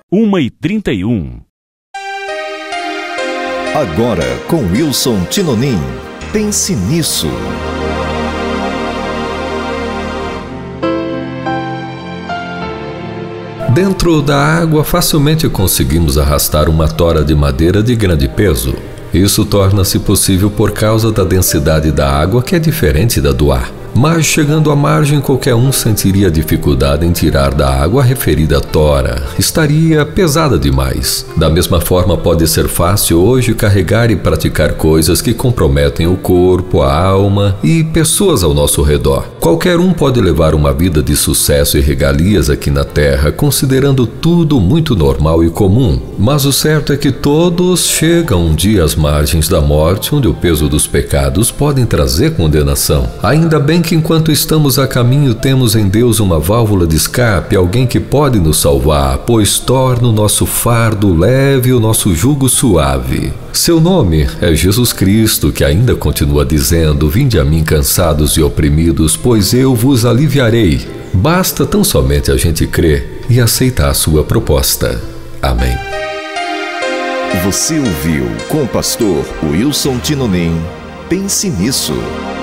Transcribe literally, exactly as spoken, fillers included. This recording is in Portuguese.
uma e trinta e um. Agora com Wilson Tinonim. Pense nisso. Dentro da água, facilmente conseguimos arrastar uma tora de madeira de grande peso. Isso torna-se possível por causa da densidade da água, que é diferente da do ar. Mas, chegando à margem, qualquer um sentiria dificuldade em tirar da água a referida tora. Estaria pesada demais. Da mesma forma, pode ser fácil hoje carregar e praticar coisas que comprometem o corpo, a alma e pessoas ao nosso redor. Qualquer um pode levar uma vida de sucesso e regalias aqui na Terra, considerando tudo muito normal e comum. Mas o certo é que todos chegam um dia às margens da morte, onde o peso dos pecados podem trazer condenação. Ainda bem que enquanto estamos a caminho temos em Deus uma válvula de escape, alguém que pode nos salvar, pois torna o nosso fardo leve e o nosso jugo suave. Seu nome é Jesus Cristo, que ainda continua dizendo: vinde a mim cansados e oprimidos, pois eu vos aliviarei. Basta tão somente a gente crer e aceitar a sua proposta. Amém. Você ouviu com o pastor Wilson Tinonim. Pense nisso.